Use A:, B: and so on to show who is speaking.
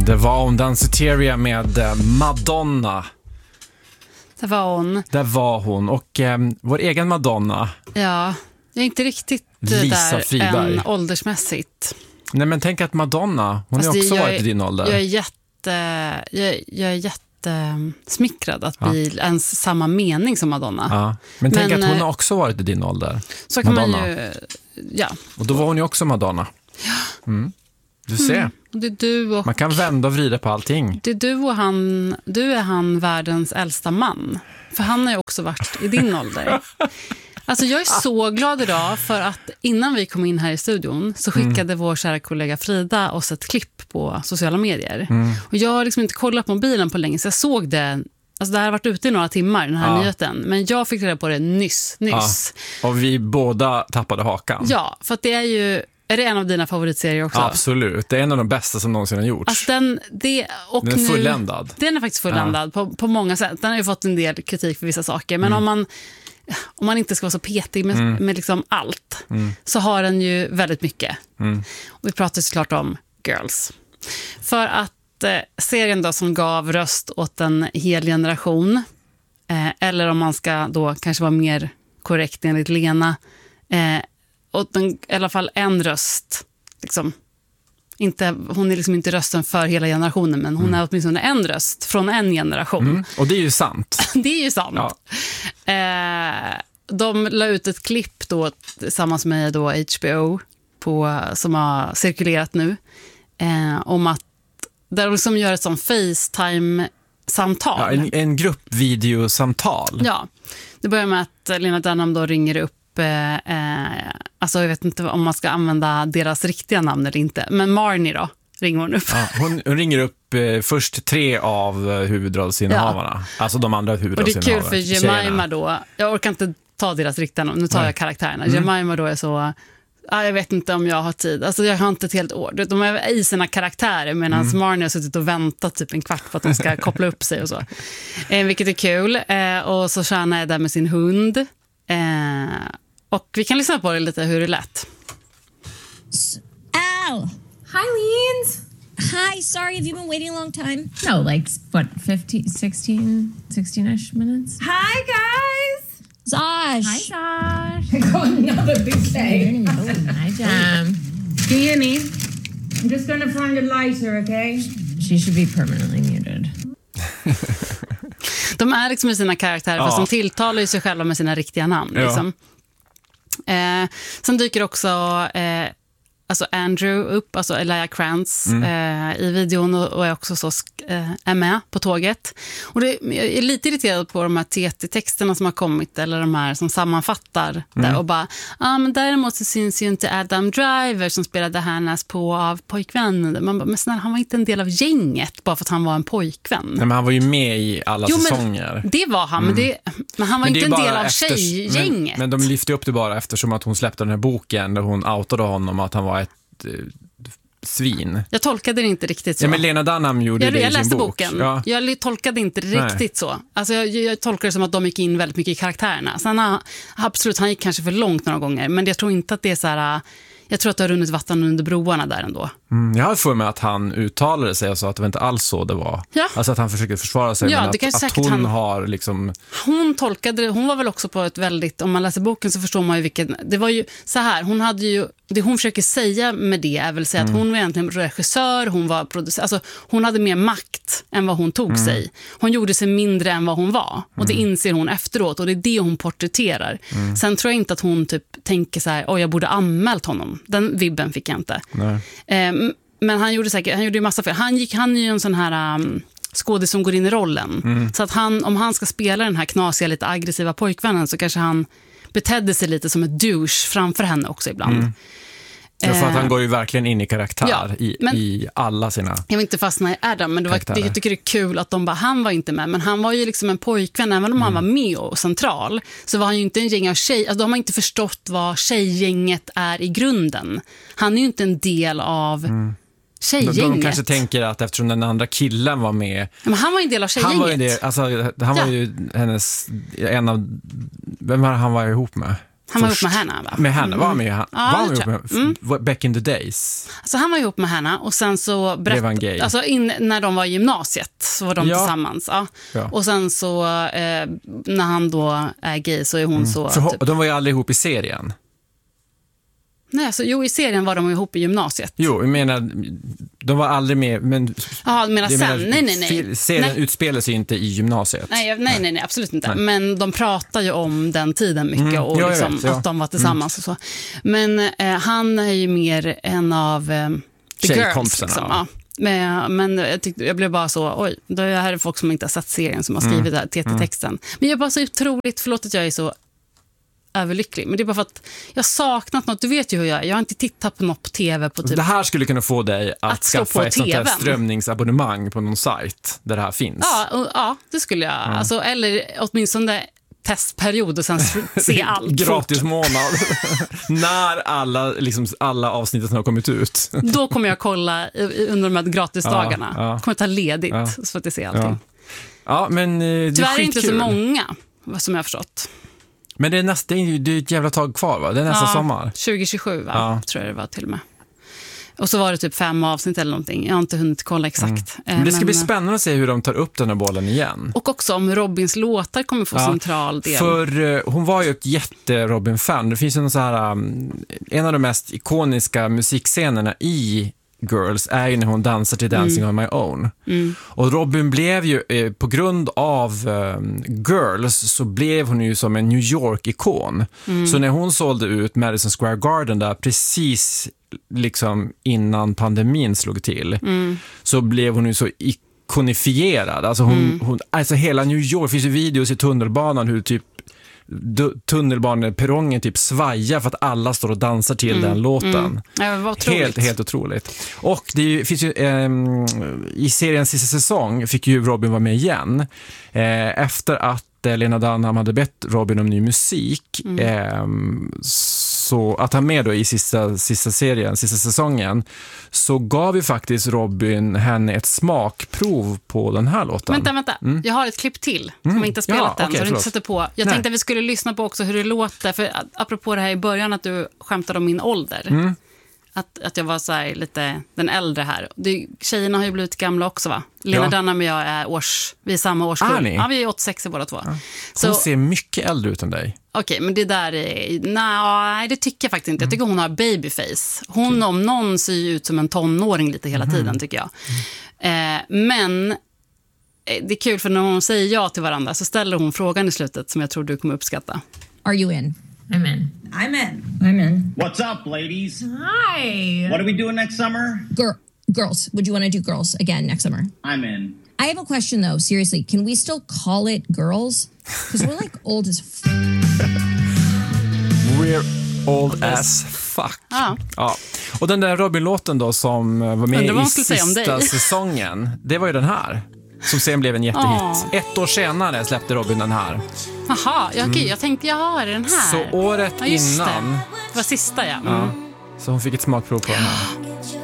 A: Det var hon, Danceteria med Madonna.
B: Det var hon.
A: Det var hon. Och vår egen Madonna.
B: Ja, jag är inte riktigt
A: Lisa
B: där
A: Friberg.
B: än åldersmässigt.
A: Nej, men tänk att Madonna, hon är också varit i din ålder.
B: Jag är jättesmickrad att bli ens samma mening som Madonna.
A: Ja. Men tänk att hon har också varit i din ålder.
B: Så kan
A: Madonna.
B: man ju, ja.
A: Och då var hon ju också Madonna. Mm. Du ser.
B: Det är du och,
A: man kan vända och vrida på allting.
B: det är du och han, du är han världens äldsta man. För han har ju också varit i din ålder. Alltså jag är så glad idag för att innan vi kom in här i studion så skickade vår kära kollega Frida oss ett klipp på sociala medier. Och jag har liksom inte kollat på mobilen på länge så jag såg det. Alltså det här har varit ute i några timmar, den här nyheten. Men jag fick reda på det nyss.
A: Ja. Och vi båda tappade hakan.
B: Ja, för att det är ju... Är det en av dina favoritserier också?
A: Absolut, det är en av de bästa som någonsin har gjorts.
B: Alltså den är fulländad. Den är faktiskt fulländad på många sätt. Den har ju fått en del kritik för vissa saker. Men om man inte ska vara så petig med liksom allt så har den ju väldigt mycket. Och vi pratar såklart om Girls. För att serien då som gav röst åt en hel generation eller om man ska då kanske vara mer korrekt enligt Lena åt i alla fall en röst liksom. Hon är liksom inte rösten för hela generationen men hon är åtminstone en röst från en generation.
A: Och det är ju sant.
B: Det är ju sant.
A: Ja.
B: De la ut ett klipp då tillsammans med då HBO som har cirkulerat nu om att där de liksom gör ett sånt FaceTime-samtal.
A: Ja, en gruppvideosamtal.
B: Ja, det börjar med att Lena Dunham då ringer upp alltså jag vet inte om man ska använda deras riktiga namn eller inte, men Marnie då ringer hon upp. Ja,
A: hon ringer upp först 3 av huvudrollsinnehavarna. Alltså de andra huvudrollsinnehavarna.
B: Och det är kul för Jemima då, jag orkar inte ta deras riktiga namn, nu tar jag karaktärerna. Jemima då är så, jag vet inte om jag har tid, alltså jag har inte ett helt år. De är i sina karaktärer medan Marnie har suttit och väntat typ en kvart för att de ska koppla upp sig och så. Vilket är kul. Och så Shana är där med sin hund. Och vi kan lyssna på det lite hur det lät.
C: Al!
D: Hi, Leans!
C: Hi, sorry, have you been waiting a long time?
D: No, like, what, 16-ish minutes?
E: Hi, guys!
C: Zosh!
D: Hi, Josh!
E: Another big day.
D: Hi, Jam.
E: Can you hear me? I'm just going to find a lighter, okay?
D: She should be permanently muted.
B: De är liksom i sina karaktärer fast de tilltalar ju sig själva med sina riktiga namn. Liksom. Sen dyker också alltså Andrew upp, alltså Elijah Krantz i videon och är också så är med på tåget. Och jag är lite irriterad på de här TT-texterna som har kommit eller de här som sammanfattar det och bara, men däremot så syns ju inte Adam Driver som spelade Hannas av pojkvän. Man bara, men snälla, han var inte en del av gänget bara för att han var en pojkvän.
A: Nej, men han var ju med i alla säsonger.
B: Det var han, men han var inte en del av tjejgänget.
A: Men de lyfte upp det bara eftersom att hon släppte den här boken där hon outade honom att han var ett svin.
B: Jag tolkade det inte riktigt så.
A: Ja, men Lena Dunham gjorde det i sin bok.
B: Jag läste boken.
A: Ja.
B: Jag tolkade inte riktigt så. Alltså jag tolkade det som att de gick in väldigt mycket i karaktärerna. Sen absolut, han gick kanske för långt några gånger. Men jag tror inte att det är så här. Jag tror att det har runnit vatten under broarna där ändå. Jag
A: har för mig att han uttalade sig och sa att det var inte alls så det var. Ja. Alltså att han försökte försvara sig.
B: Ja,
A: men att hon har liksom...
B: Hon tolkade det, hon var väl också på ett väldigt... Om man läser boken så förstår man ju vilken... Det var ju så här, hon hade ju... Det hon försöker säga med det är väl säga att hon var egentligen regissör, hon var producent. Alltså hon hade mer makt än vad hon tog sig. Hon gjorde sig mindre än vad hon var. Och det inser hon efteråt och det är det hon porträtterar. Sen tror jag inte att hon typ tänker så här, jag borde anmält honom. Den vibben fick jag inte. Men han gjorde ju massa fel. Han är ju en sån här skådis som går in i rollen. Så att om han ska spela den här knasiga, lite aggressiva pojkvännen så kanske han betedde sig lite som ett douche framför henne också ibland.
A: Ja, för att han går ju verkligen in i karaktär i alla sina. Jag
B: vill inte fastna i Adam, men jag tycker det är kul att de bara, han var inte med, men han var ju liksom en pojkvän, även om han var med och central, så var han ju inte en gäng av tjej, alltså de har inte förstått vad tjejgänget är i grunden. Han är ju inte en del av tjejgänget.
A: De kanske tänker att eftersom den andra killen var med.
B: Men han var en del av tjejgänget.
A: Han var ju hennes, en av, vem var han var ihop med?
B: Han var ihop med henne, va?
A: Med henne, var han med? Var han
B: det
A: ihop
B: tror
A: med, back in the days?
B: Alltså han var ihop med henne och sen så
A: Blev han gay?
B: alltså när de var i gymnasiet så var de tillsammans. Ja.
A: Ja.
B: Och sen så när han då är gay så är hon så...
A: För de var ju aldrig ihop i serien.
B: Nej, alltså, i serien var de ihop i gymnasiet.
A: Jo, jag menar, de var aldrig med, men...
B: Ja, men sen, nej.
A: Serien utspelar sig inte i gymnasiet.
B: Nej, absolut inte. Nej. Men de pratar ju om den tiden mycket och liksom, att de var tillsammans och så. Men han är ju mer en av the girls. Liksom. Ja. Men jag blev bara så, oj, det här är folk som inte har sett serien som har skrivit det här TT-texten. Men jag är bara så otroligt, förlåt att jag är så överlycklig. Men det är bara för att jag har saknat något. Du vet ju hur jag är. Jag har inte tittat på något på tv på typ...
A: Det här skulle kunna få dig att skaffa ett sånt här strömningsabonnemang på någon sajt där det här finns.
B: Ja, det skulle jag. Alltså, eller åtminstone testperiod och sen se allt.
A: Gratis månad. När alla avsnitten har kommit ut.
B: Då kommer jag kolla under de här gratisdagarna. Kommer ta ledigt så att jag ser allting.
A: Ja, men det är
B: tyvärr är inte så
A: skitkul.
B: många, som jag har förstått.
A: Men det är ett jävla tag kvar, va? Det är nästa sommar.
B: 2027, va? Tror jag det var till och med. Och så var det typ 5 avsnitt eller någonting. Jag har inte hunnit kolla exakt.
A: Men det ska bli spännande att se hur de tar upp den här bollen igen.
B: Och också om Robins låtar kommer få central del.
A: För hon var ju ett jätte-Robin-fan. Det finns ju någon så här, en av de mest ikoniska musikscenerna i Girls är ju när hon dansar till Dancing on My Own. Och Robin blev ju, på grund av Girls så blev hon ju som en New York-ikon. Så när hon sålde ut Madison Square Garden där precis liksom innan pandemin slog till så blev hon ju så ikonifierad. Alltså alltså hela New York, finns ju videos i tunnelbanan hur typ tunnelbaneperrongen typ svajar för att alla står och dansar till den låten. Helt otroligt. Och det finns ju i seriens sista säsong fick ju Robin vara med igen efter att Lena Dunham hade bett Robin om ny musik så att han med då i sista säsongen så gav ju faktiskt Robin henne ett smakprov på den här låten.
B: Vänta. Jag har ett klipp till som jag inte har spelat än, så du inte sätter på. Jag tänkte att vi skulle lyssna på också hur det låter, för apropå det här i början att du skämtade om min ålder. Att jag var så här lite den äldre här. Tjejerna har ju blivit gamla också, va? Lena Dunham och jag vi är samma årskull. Ja, vi är 86 båda två.
A: Hon ser mycket äldre ut än dig.
B: Okej, men det där är... Nej, det tycker jag faktiskt inte. Jag tycker hon har babyface. Hon om någon ser ju ut som en tonåring lite hela tiden, tycker jag. Men det är kul för när hon säger ja till varandra så ställer hon frågan i slutet som jag tror du kommer uppskatta.
C: Are you in?
D: I'm in.
E: I'm in.
F: What's up, ladies?
D: Hi.
F: What are we doing next summer?
C: Girls. Would you want to do girls again next summer?
F: I'm in.
C: I have a question, though. Seriously, can we still call it girls? Because we're like old as
A: We're old as fuck. Ja. Och den där Robin-låten då som var med i sista säsongen, det var ju den här. Som sen blev en jättehit. 1 år senare släppte Robin den här.
B: Jaha, jag tänkte jag har den här.
A: Så året innan.
B: Det var sista,
A: så hon fick ett smakprov på den här.